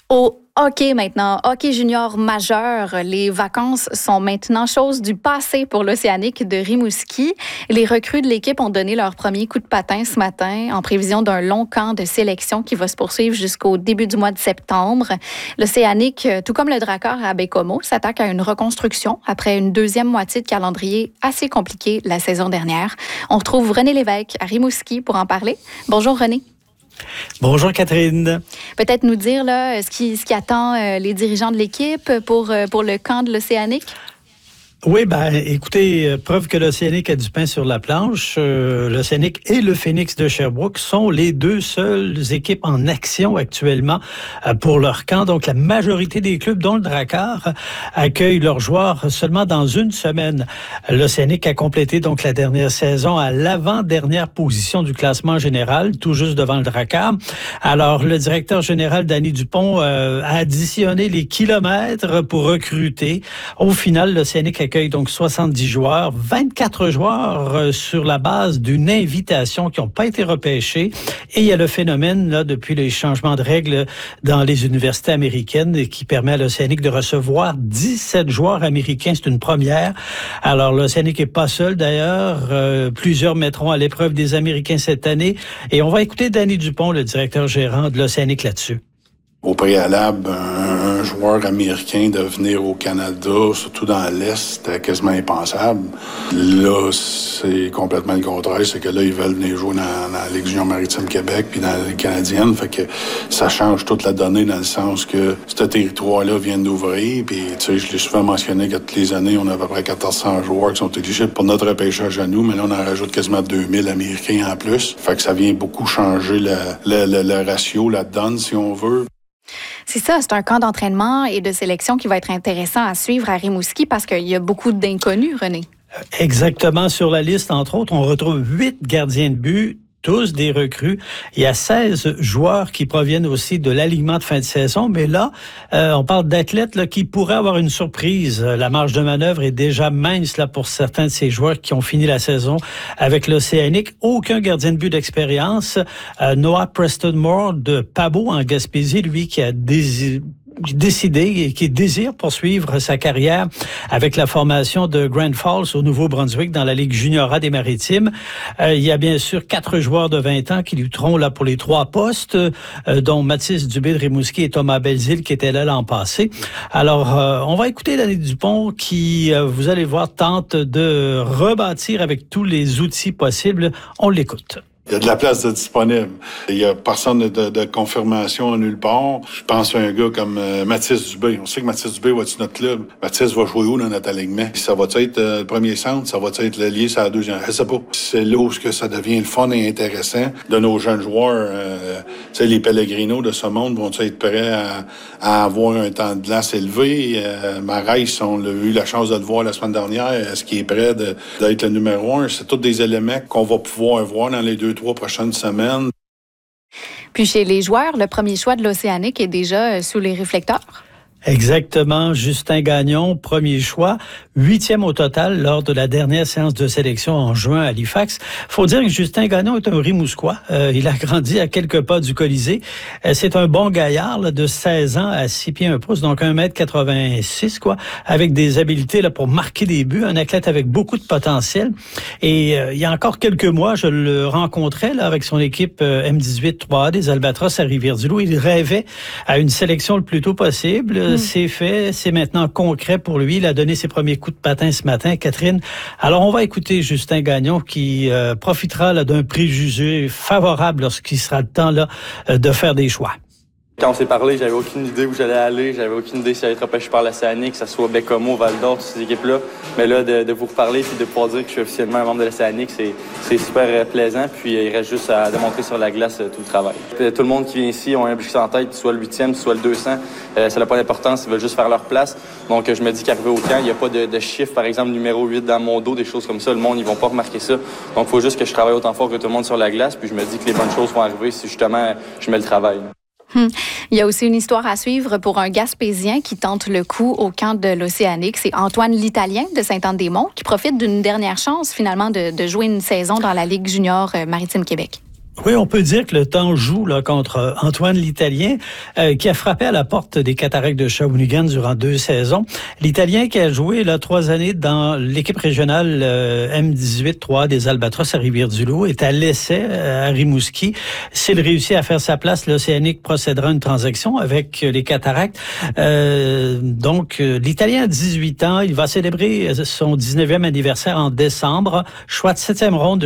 Au hockey maintenant, hockey junior majeur, les vacances sont maintenant chose du passé pour l'Océanic de Rimouski. Les recrues de l'équipe ont donné leur premier coup de patin ce matin en prévision d'un long camp de sélection qui va se poursuivre jusqu'au début du mois de septembre. L'Océanic, tout comme le Drakkar à Baie-Comeau, s'attaque à une reconstruction après une deuxième moitié de calendrier assez compliquée la saison dernière. On retrouve René Lévesque à Rimouski pour en parler. Bonjour René. Bonjour Catherine. Peut-être nous dire là, ce qui attend les dirigeants de l'équipe pour le camp de l'Océanic? Oui, écoutez, preuve que l'Océanic a du pain sur la planche. L'Océanic et le Phoenix de Sherbrooke sont les deux seules équipes en action actuellement pour leur camp. Donc, la majorité des clubs, dont le Drakkar, accueillent leurs joueurs seulement dans une semaine. L'Océanic a complété donc la dernière saison à l'avant-dernière position du classement général, tout juste devant le Drakkar. Alors, le directeur général, Danny Dupont, a additionné les kilomètres pour recruter. Au final, l'Océanic accueille donc 70 joueurs, 24 joueurs sur la base d'une invitation qui n'ont pas été repêchés. Et il y a le phénomène, là, depuis les changements de règles dans les universités américaines qui permet à l'Océanic de recevoir 17 joueurs américains. C'est une première. Alors, l'Océanic n'est pas seul d'ailleurs. Plusieurs mettront à l'épreuve des Américains cette année. Et on va écouter Danny Dupont, le directeur gérant de l'Océanic là-dessus. Au préalable, un joueur américain de venir au Canada, surtout dans l'Est, c'était quasiment impensable. Là, c'est complètement le contraire. C'est que là, ils veulent venir jouer dans la Ligue junior maritime Québec puis dans la Ligue canadienne. Fait que ça change toute la donnée dans le sens que ce territoire-là vient d'ouvrir. Puis, tu sais, je l'ai souvent mentionné que toutes les années, on a à peu près 1400 joueurs qui sont éligibles pour notre repêchage à nous. Mais là, on en rajoute quasiment 2000 Américains en plus. Fait que ça vient beaucoup changer le ratio, la donne, si on veut. C'est ça, c'est un camp d'entraînement et de sélection qui va être intéressant à suivre à Rimouski parce qu'il y a beaucoup d'inconnus, René. Exactement. Sur la liste, entre autres, on retrouve 8 gardiens de but, tous des recrues. Il y a 16 joueurs qui proviennent aussi de l'alignement de fin de saison. Mais là, on parle d'athlètes là, qui pourraient avoir une surprise. La marge de manœuvre est déjà mince là, pour certains de ces joueurs qui ont fini la saison avec l'Océanic. Aucun gardien de but d'expérience. Noah Preston Moore de Pabot en Gaspésie, lui qui a décidé et qui désire poursuivre sa carrière avec la formation de Grand Falls au Nouveau-Brunswick dans la Ligue junior A des Maritimes. Il y a bien sûr 4 joueurs de 20 ans qui lutteront là pour les 3 postes, dont Mathis Dubé de Rimouski et Thomas Belzile qui étaient là l'an passé. Alors, on va écouter Danny Dupont qui, vous allez voir, tente de rebâtir avec tous les outils possibles. On l'écoute. Il y a de la place de disponible. Il y a personne de confirmation à nulle part. Je pense à un gars comme Mathis Dubé. On sait que Mathis Dubé va être sur notre club. Mathis va jouer où dans notre alignement? Ça va être le premier centre? Ça va être l'allié sur la deuxième? Je sais pas. C'est là où ça devient le fun et intéressant de nos jeunes joueurs. Tu sais, les Pellegrino de ce monde vont être prêts à avoir un temps de glace élevé. Marais, on a eu la chance de le voir la semaine dernière. Est-ce qu'il est prêt d'être le numéro 1? C'est tous des éléments qu'on va pouvoir voir dans les 2-3 prochaines semaines. Puis chez les joueurs, le premier choix de l'Océanic est déjà sous les réflecteurs. Exactement. Justin Gagnon, premier choix, 8e au total lors de la dernière séance de sélection en juin à Halifax. Faut dire que Justin Gagnon est un Rimousquois. Il a grandi à quelques pas du Colisée. C'est un bon gaillard là, de 16 ans à 6 pieds 1 pouce, donc 1m86, quoi, avec des habiletés là, pour marquer des buts, un athlète avec beaucoup de potentiel. Et il y a encore quelques mois, je le rencontrais là, avec son équipe M18 3A des Albatros à Rivière-du-Loup. Il rêvait à une sélection le plus tôt possible. C'est fait, c'est maintenant concret pour lui. Il a donné ses premiers coups de patin ce matin, Catherine. Alors, on va écouter Justin Gagnon qui profitera là, d'un préjugé favorable lorsqu'il sera le temps là, de faire des choix. Quand on s'est parlé, j'avais aucune idée où j'allais aller. J'avais aucune idée si j'allais être repêché par l'Océanic, que ce soit Baie-Comeau, Val-d'Or, toutes ces équipes-là. Mais là, de vous reparler et de pouvoir dire que je suis officiellement un membre de l'Océanic, c'est super plaisant. Puis il reste juste à démontrer sur la glace tout le travail. Tout le monde qui vient ici a un objectif en tête, soit le 8e, soit le 200. Ça n'a pas d'importance, ils veulent juste faire leur place. Donc je me dis qu'arrivé au camp, il n'y a pas de chiffre, par exemple, numéro 8 dans mon dos, des choses comme ça. Le monde, ils vont pas remarquer ça. Donc il faut juste que je travaille autant fort que tout le monde sur la glace. Puis je me dis que les bonnes choses vont arriver si justement je mets le travail. Il y a aussi une histoire à suivre pour un Gaspésien qui tente le coup au camp de l'Océanic. C'est Antoine l'Italien de Sainte-Anne-des-Monts qui profite d'une dernière chance finalement de jouer une saison dans la Ligue junior maritime Québec. Oui, on peut dire que le temps joue là, contre Antoine l'Italien, qui a frappé à la porte des Cataractes de Shawinigan durant 2 saisons. L'Italien qui a joué là, 3 années dans l'équipe régionale M18-3 des Albatros à Rivière-du-Loup est à l'essai à Rimouski. S'il réussit à faire sa place, l'Océanique procédera à une transaction avec les Cataractes. Donc, l'Italien a 18 ans. Il va célébrer son 19e anniversaire en décembre. Choix de 7e ronde